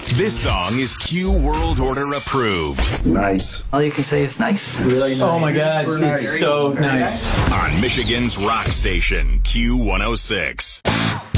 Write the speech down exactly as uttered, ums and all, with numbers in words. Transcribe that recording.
This song is Q World Order approved. Nice. All you can say is nice. Really nice. Oh my God, it's so nice. On Michigan's rock station, Q one oh six.